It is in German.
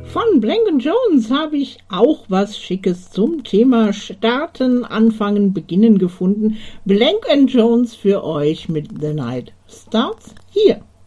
Von Blank & Jones habe ich auch was Schickes zum Thema Starten, Anfangen, Beginnen gefunden. Blank & Jones für euch mit The Night Starts Here.